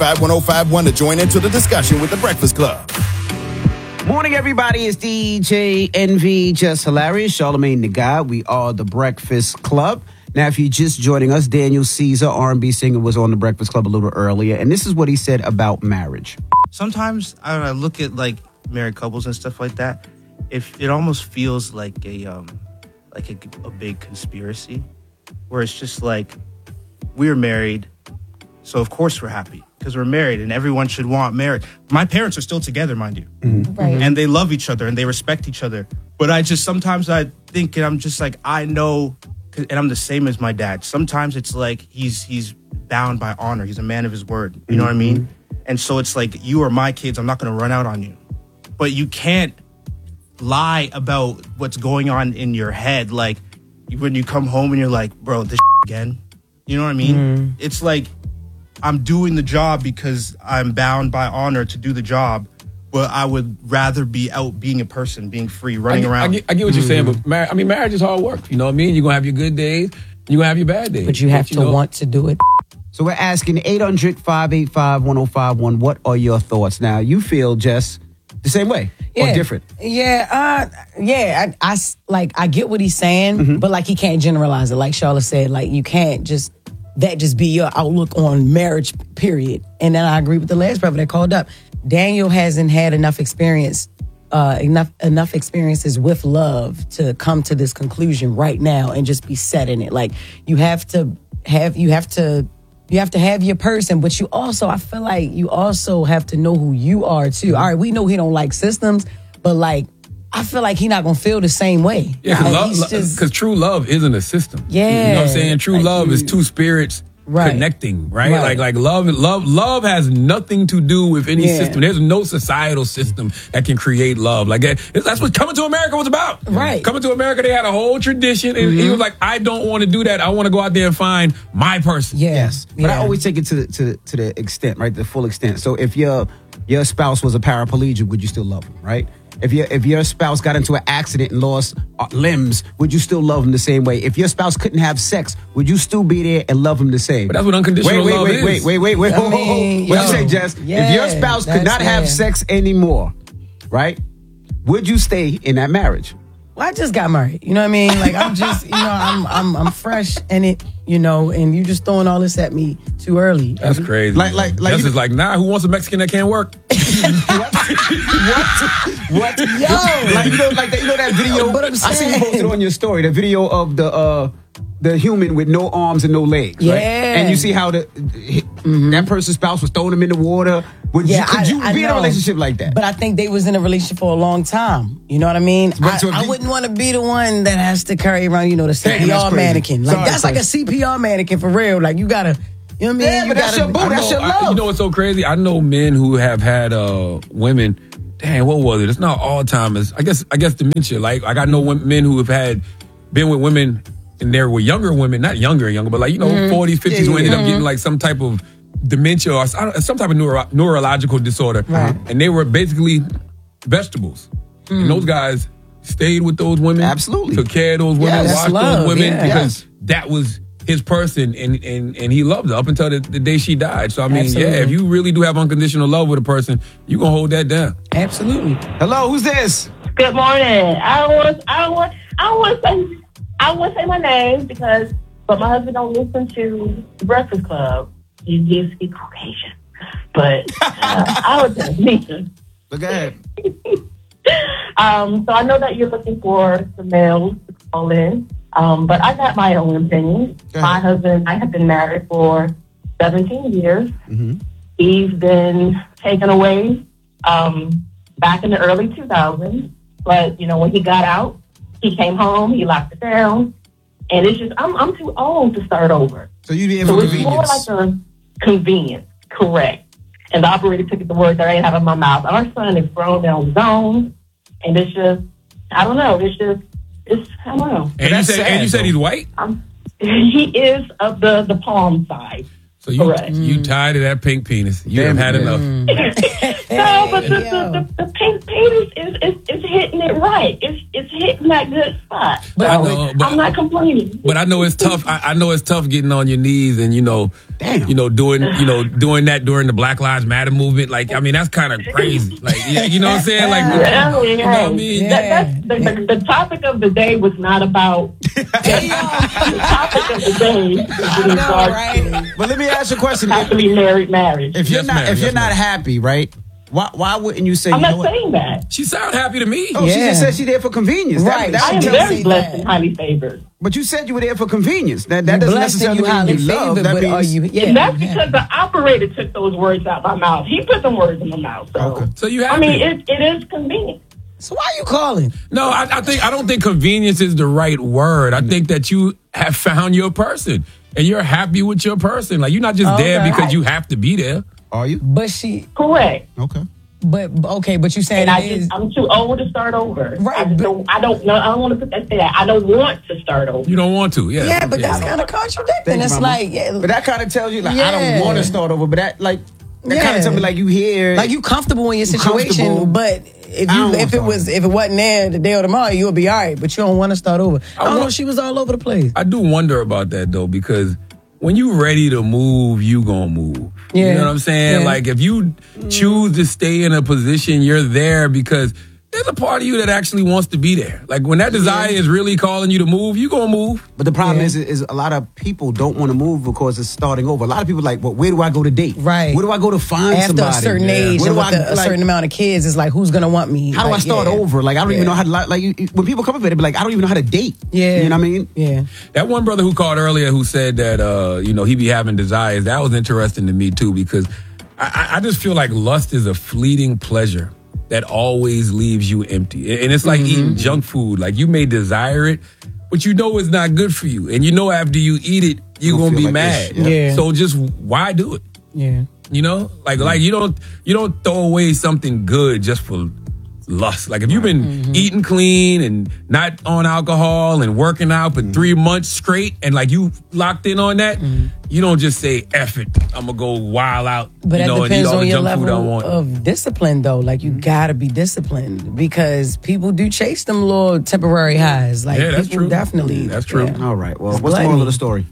51051 to join into the discussion with The Breakfast Club. Morning, everybody. It's DJ NV, Just Hilarious, Charlamagne the God. We are The Breakfast Club. Now, if you're just joining us, Daniel Caesar, R&B singer, was on The Breakfast Club a little earlier, and this is what he said about marriage. Sometimes I look at like married couples and stuff like that. If it almost feels like a big conspiracy, where it's just like we're married, so of course we're happy because we're married, and everyone should want marriage. My parents are still together, mind you, Right. and they love each other and they respect each other. But I just sometimes I think, and I'm just like, I know, and I'm the same as my dad. Sometimes it's like he's bound by honor. He's a man of his word. You know what I mean? And so it's like, you are my kids. I'm not going to run out on you. But you can't lie about what's going on in your head. Like when you come home and you're like, bro, this again. You know what I mean? It's like, I'm doing the job because I'm bound by honor to do the job. But I would rather be out being a person, being free, running around. I get what you're saying, but marriage is hard work. You know what I mean? You're going to have your good days. You're going to have your bad days. But you have to want to do it. So we're asking 800-585-1051, what are your thoughts? Now, you feel just the same way or different? I get what he's saying, but like he can't generalize it. Like Charlotte said, like you can't just be your outlook on marriage, period. And then I agree with the last brother that called up. Daniel hasn't had enough experiences with love to come to this conclusion right now and just be set in it. Like you have to have your person, but I feel like you also have to know who you are too. All right, we know he don't like systems, but like I feel like he not gonna feel the same way. Yeah, because true love isn't a system. Yeah, you know what I'm saying. True love is two spirits connecting, right? Like love has nothing to do with any system. There's no societal system that can create love. Like that's what Coming to America was about. Right. Coming to America, they had a whole tradition, and he was like, I don't want to do that. I want to go out there and find my person. Yes. But I always take it to the extent, right? The full extent. So if your spouse was a paraplegic, would you still love him, right? If your spouse got into an accident and lost limbs, would you still love him the same way? If your spouse couldn't have sex, would you still be there and love him the same? But that's what unconditional love is. Wait. What'd you say, Jess? If your spouse could not have sex anymore, right? Would you stay in that marriage? Well, I just got married. You know what I mean? Like I'm just, I'm fresh in it, and you just throwing all this at me too early. That's crazy. Like this is like, who wants a Mexican that can't work? What? Yo, that video. But I see you posted on your story the video of the human with no arms and no legs. Yeah, right? And you see how that person's spouse was throwing him in the water. Could you be in a relationship like that? But I think they was in a relationship for a long time. You know what I mean? I wouldn't want to be the one that has to carry around, the CPR mannequin. Like that's like a CPR mannequin for real. Like you gotta. You know what I mean? Yeah, but that's your boo. That's your love. You know what's so crazy? I know men who have had women. Dang, what was it? It's not Alzheimer's. I guess dementia. Like I know men who have been with women, and there were younger women, not younger, but like 40s, 50s, who ended up getting like some type of dementia or some type of neurological disorder, and they were basically vegetables. And those guys stayed with those women, absolutely took care of those women, watched those women because that was his person, and he loved her up until the day she died. So I mean, if you really do have unconditional love with a person, you gonna hold that down. Absolutely. Hello, who's this? Good morning. I want to say my name but my husband don't listen to the Breakfast Club. He gives me Caucasian, but I would tell me. Look ahead. So I know that you're looking for some males to call in. But I got my own opinion. My husband and I have been married for 17 years. Mm-hmm. He's been taken away back in the early 2000s. But, when he got out, he came home, he locked it down. And it's just, I'm too old to start over. So you'd be able to convenience. It's more like a convenience, correct. And the operator took the words that I ain't have in my mouth. Our son is grown on his own. And it's just, I don't know. I don't know. And you said he's white? He is of the palm side. So you tied to that pink penis. You have had enough. No, but the pink penis is hitting it right. It's hitting that good spot. But So I know, but- I'm not complaining. But I know it's tough. I know it's tough getting on your knees and Damn. doing that during the Black Lives Matter movement. Like, I mean, that's kind of crazy. Like, yeah, you know what I'm saying? Like, you know what I mean? That's the topic of the day was not about. The topic of the day was in regards to But let me ask you a question. happily married marriage. If you're Yes, not ma'am. if you're Yes, not ma'am. happy, right? Why wouldn't you say? I'm you know not what? saying that. She sound happy to me. Oh, she Yeah. just said she there for convenience. Right. That I am tells very you- blessed and highly favored. But you said you were there for convenience. That You doesn't blessed and necessarily you highly mean you love. favored, That but are means you? Yeah, And that's yeah. because the operator took those words out my mouth. He put them words in my mouth. So, Okay. So you happy? I mean, it is convenient. So why are you calling? No, I don't think convenience is the right word. I think that you have found your person and you're happy with your person. Like, you're not just there Okay. because you have to be there. Are you? But she. Correct. Okay. But okay. But you saying And it is. I'm too old to start over. Right, I don't know. I don't want to put that there. I don't want to start over. You don't want to. Yeah. Yeah, but that's kind of contradicting. Thank you, It's Mama. like, yeah, But that kind of tells you, like, I Yeah. don't want to start over. But that kind Yeah. of tells me, like, you here. like you comfortable in your situation, comfortable. but I don't if it wasn't there the day or tomorrow, you'll be all right. But you don't want to start over. I don't know. She was all over the place. I do wonder about that though, because when you ready to move, you gonna move. You Yeah. know what I'm saying? Yeah. Like, if you choose to stay in a position, you're there because there's a part of you that actually wants to be there. Like, when that desire is really calling you to move, you gonna move. But the problem Yeah. is a lot of people don't want to move because it's starting over. A lot of people like, well, where do I go to date? Right. Where do I go to find After somebody? a certain age Where and do with I, a certain amount of kids, it's like, who's gonna want me? How do I Like, start yeah. over? Like, I don't even Yeah. know how to, like when people come up with it, be like, I don't even know how to date. Yeah. You know what I mean? Yeah. That one brother who called earlier who said that, he be having desires, that was interesting to me too, because I just feel like lust is a fleeting pleasure that always leaves you empty. And it's like eating junk food. Like, you may desire it, but you know it's not good for you. And you know after you eat it, you're You'll going to feel be like mad. this. Yeah. So just why do it? Yeah. You know? Like you don't throw away something good just for lust. Like, if you've been eating clean and not on alcohol and working out for 3 months straight and like you locked in on that, you don't just say, F it, I'm gonna go wild out, But you that know, and eat depends all on the your junk food I level want. of discipline, though. Like, you gotta be disciplined because people do chase them little temporary highs. Like, Yeah, that's people true. definitely. That's true. yeah. All right. Well, It's what's the moral gluttony. of the story?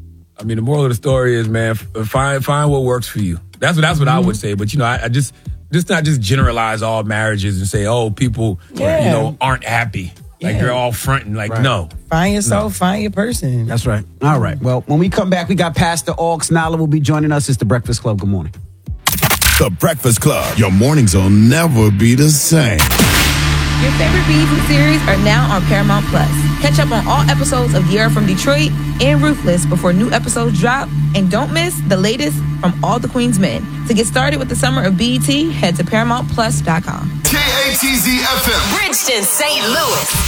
I mean, the moral of the story is, man, find what works for you. That's what I would say. But I just not just generalize all marriages and say, oh, people, Yeah. aren't happy. Like, Yeah. they're all fronting. Like, no. Find yourself, find your person. That's right. All right. Well, when we come back, we got Pastor Aux Nala will be joining us. It's the Breakfast Club. Good morning. The Breakfast Club. Your mornings will never be the same. Your favorite BET series are now on Paramount Plus. Catch up on all episodes of Year from Detroit and Ruthless before new episodes drop. And don't miss the latest from All the Queen's Men. To get started with the summer of BET, head to ParamountPlus.com. KATZ FM. Bridgeton, St. Louis.